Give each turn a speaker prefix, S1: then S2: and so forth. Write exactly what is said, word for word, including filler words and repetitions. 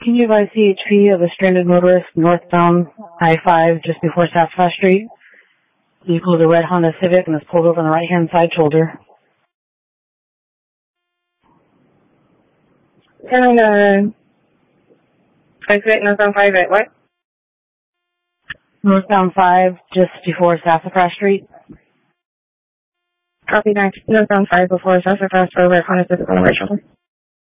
S1: Can you advise C H P of a stranded motorist northbound I five just before Sassafras Street? Vehicle is a red Honda Civic and is pulled over on the right-hand side shoulder.
S2: Turn uh, exit northbound five at what?
S1: Northbound five just before Sassafras Street.
S2: Copy that. Northbound five before Sassafras over at Honda Civic on the right shoulder.